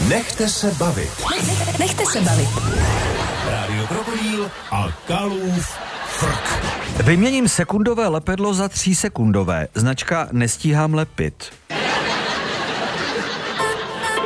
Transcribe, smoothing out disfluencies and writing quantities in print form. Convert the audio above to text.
Nechte se bavit. Nechte se bavit. Rádio Krokodýl a Kalův frk. Vyměním sekundové lepidlo za 3sekundové. Značka Nestíhám lepit.